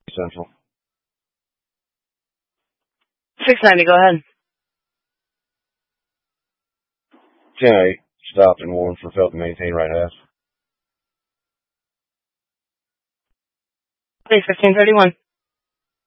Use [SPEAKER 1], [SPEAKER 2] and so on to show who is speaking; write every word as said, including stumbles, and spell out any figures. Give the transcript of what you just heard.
[SPEAKER 1] Central.
[SPEAKER 2] six ninety, go ahead.
[SPEAKER 1] ten eight, stopped and warned for failed to maintain right half.
[SPEAKER 2] fifteen thirty-one.